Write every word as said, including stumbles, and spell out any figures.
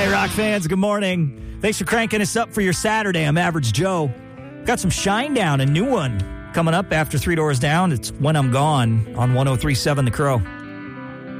Hey, rock fans, good morning. Thanks for cranking us up for your Saturday. I'm Average Joe. Got some Shinedown, a new one, coming up after Three Doors Down. It's When I'm Gone on one oh three point seven The Crow.